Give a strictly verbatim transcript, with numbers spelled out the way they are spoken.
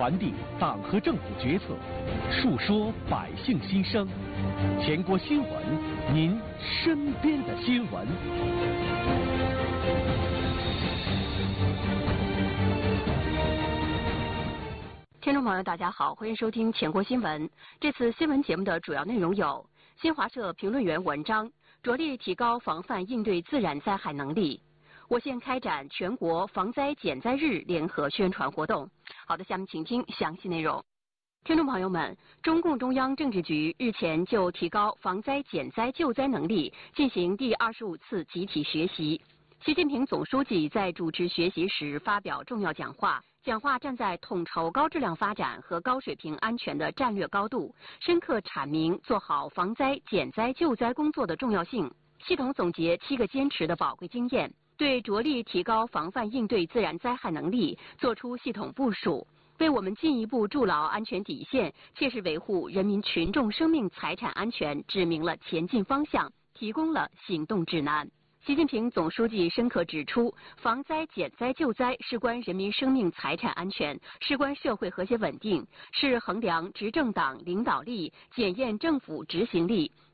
传递党和政府决策，述说百姓心声。全国新闻，您身边的新闻。 听众朋友，大家好，欢迎收听全国新闻。这次新闻节目的主要内容有：新华社评论员文章着力提高防范应对自然灾害能力；我县开展全国防灾减灾日联合宣传活动。好的，下面请听详细内容。听众朋友们，中共中央政治局日前就提高防灾减灾救灾能力进行第二十五次集体学习。习近平总书记在主持学习时发表重要讲话，讲话站在统筹高质量发展和高水平安全的战略高度，深刻阐明做好防灾减灾救灾工作的重要性，系统总结七个坚持的宝贵经验，对着力提高防范应对自然灾害能力作出系统部署，为我们进一步筑牢安全底线，切实维护人民群众生命财产安全指明了前进方向，提供了行动指南。习近平总书记深刻指出，防灾减灾救灾事关人民生命财产安全，事关社会和谐稳定，是衡量执政党领导力、检验政府执行力、